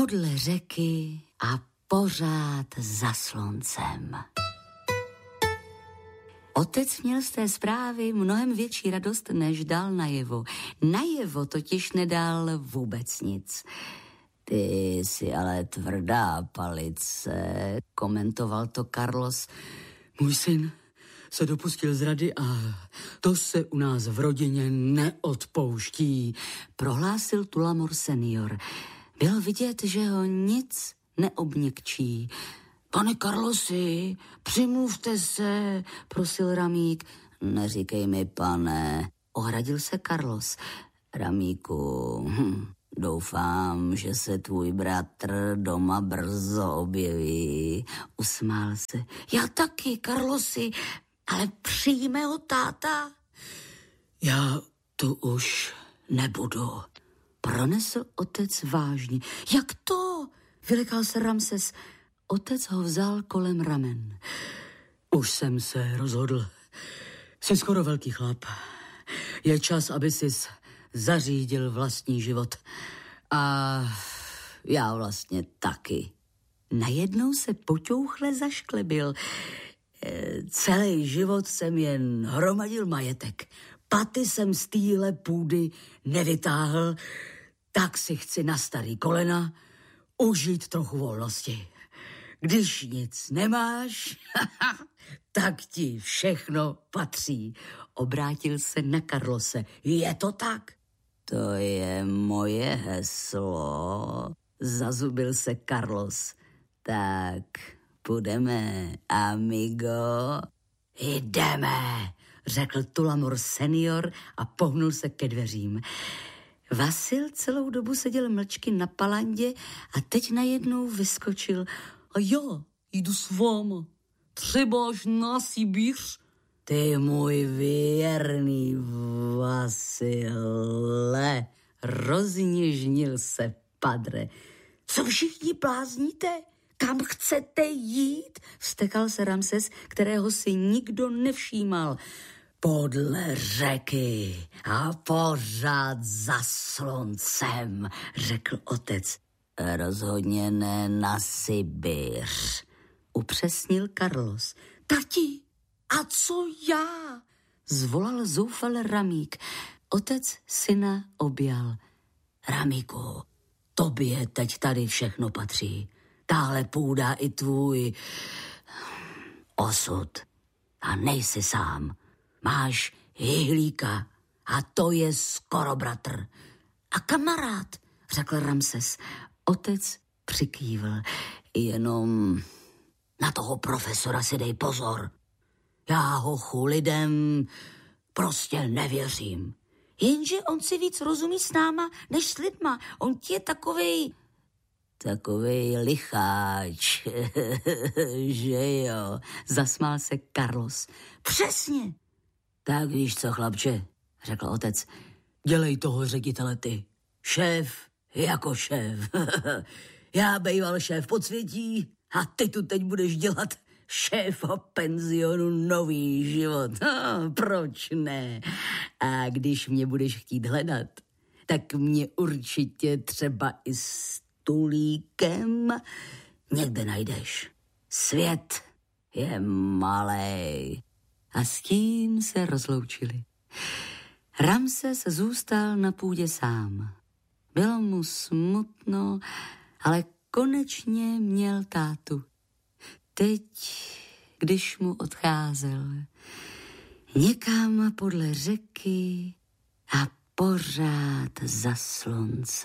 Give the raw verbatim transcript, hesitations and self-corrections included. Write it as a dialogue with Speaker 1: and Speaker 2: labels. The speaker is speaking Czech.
Speaker 1: podle řeky a pořád za sluncem. Otec měl z té zprávy mnohem větší radost, než dal najevo. Najevo totiž nedal vůbec nic. Ty jsi ale tvrdá palice, komentoval to Carlos.
Speaker 2: Můj syn se dopustil zrady a to se u nás v rodině neodpouští,
Speaker 1: prohlásil Tullamore senior. Bylo vidět, že ho nic neobněkčí.
Speaker 2: Pane Carlosi, přimluvte se, prosil Ramík.
Speaker 1: Neříkej mi, pane, ohradil se Carlos. Ramíku, hm, doufám, že se tvůj bratr doma brzo objeví. Usmál se.
Speaker 2: Já taky, Carlosi, ale přijme ho táta. Já tu už nebudu,
Speaker 1: pronesl otec vážně.
Speaker 2: Jak to? Vylekal se Ramses.
Speaker 1: Otec ho vzal kolem ramen.
Speaker 2: Už jsem se rozhodl. Jsi skoro velký chlap. Je čas, aby sis zařídil vlastní život.
Speaker 1: A já vlastně taky. Najednou se poťouchle zašklebil.
Speaker 2: Celý život jsem jen hromadil majetek. Paty jsem z téhle půdy nevytáhl, tak si chci na starý kolena užít trochu volnosti. Když nic nemáš, tak ti všechno patří.
Speaker 1: Obrátil se na Carlose.
Speaker 2: Je to tak?
Speaker 1: To je moje heslo, zazubil se Carlos. Tak půjdeme, amigo.
Speaker 2: Jdeme, řekl Tullamore senior a pohnul se ke dveřím.
Speaker 1: Vasil celou dobu seděl mlčky na palandě a teď najednou vyskočil.
Speaker 2: A já jdu s váma, třeba až na Sibíř.
Speaker 1: Ty můj věrný Vasile, rozněžnil se padre.
Speaker 2: Co všichni blázníte? Kam chcete jít?
Speaker 1: Vztekal se Ramses, kterého si nikdo nevšímal.
Speaker 2: Podle řeky a pořád za sluncem, řekl otec.
Speaker 1: Rozhodně ne na Sibiř, upřesnil Carlos.
Speaker 2: Tati, a co já?
Speaker 1: Zvolal zoufale Ramík. Otec syna objal.
Speaker 2: Ramíku, tobě teď tady všechno patří. Táhle půda i tvůj osud. A nejsi sám. Máš Jihlíka a to je skoro bratr.
Speaker 1: A kamarád, řekl Ramses. Otec přikývl.
Speaker 2: Jenom na toho profesora si dej pozor. Já hochu lidem prostě nevěřím.
Speaker 1: Jenže on si víc rozumí s náma, než s lidma. On ti je takovej...
Speaker 2: Takovej licháč, že jo,
Speaker 1: zasmál se Carlos.
Speaker 2: Přesně. Tak víš co, chlapče, řekl otec, dělej toho ředitele ty. Šéf jako šéf. Já bejval šéf podsvětí a ty tu teď budeš dělat šéfa penzionu Nový život. No, proč ne? A když mě budeš chtít hledat, tak mě určitě třeba i s tulíkem někde najdeš. Svět je malej.
Speaker 1: A s tím se rozloučili. Ramses zůstal na půdě sám. Bylo mu smutno, ale konečně měl tátu. Teď, když mu odcházel, někam podle řeky a pořád za slunce.